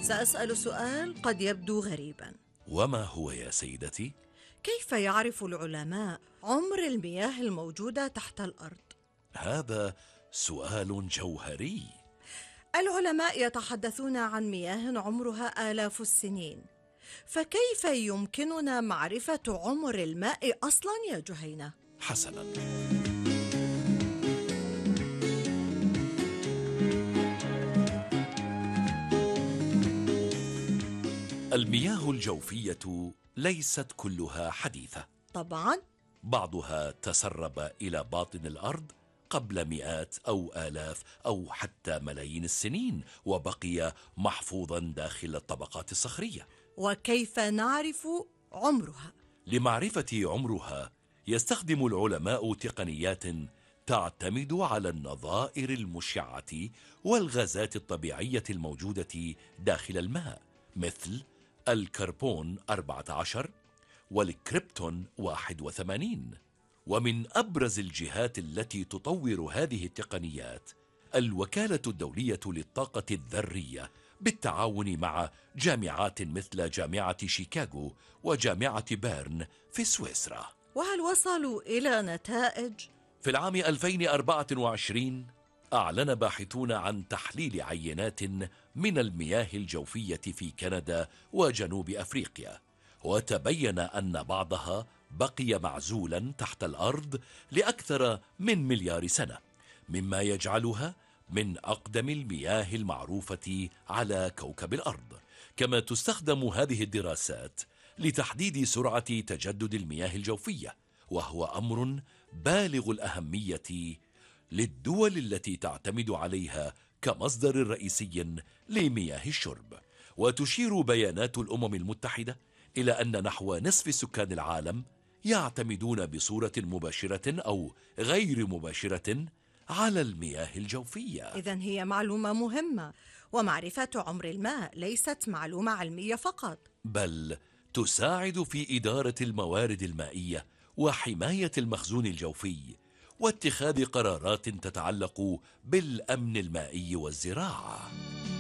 سأسأل سؤال قد يبدو غريبا. وما هو يا سيدتي؟ كيف يعرف العلماء عمر المياه الموجودة تحت الأرض؟ هذا سؤال جوهري. العلماء يتحدثون عن مياه عمرها آلاف السنين، فكيف يمكننا معرفة عمر الماء أصلا يا جهينة؟ حسنا، المياه الجوفية ليست كلها حديثة. طبعا. بعضها تسرب إلى باطن الأرض قبل مئات أو آلاف أو حتى ملايين السنين، وبقي محفوظا داخل الطبقات الصخرية. وكيف نعرف عمرها؟ لمعرفة عمرها يستخدم العلماء تقنيات تعتمد على النظائر المشعة والغازات الطبيعية الموجودة داخل الماء، مثل الكربون 14 والكريبتون 81. ومن أبرز الجهات التي تطور هذه التقنيات الوكالة الدولية للطاقة الذرية، بالتعاون مع جامعات مثل جامعة شيكاغو وجامعة بيرن في سويسرا. وهل وصلوا إلى نتائج؟ في العام 2024 أعلن باحثون عن تحليل عينات من المياه الجوفية في كندا وجنوب أفريقيا، وتبين أن بعضها بقي معزولا تحت الأرض لأكثر من مليار سنة، مما يجعلها من أقدم المياه المعروفة على كوكب الأرض. كما تستخدم هذه الدراسات لتحديد سرعة تجدد المياه الجوفية، وهو أمر بالغ الأهمية للدول التي تعتمد عليها كمصدر رئيسي لمياه الشرب. وتشير بيانات الأمم المتحدة إلى أن نحو نصف سكان العالم يعتمدون بصورة مباشرة أو غير مباشرة على المياه الجوفية. إذن هي معلومة مهمة، ومعرفة عمر الماء ليست معلومة علمية فقط، بل تساعد في إدارة الموارد المائية وحماية المخزون الجوفي واتخاذ قرارات تتعلق بالأمن المائي والزراعة.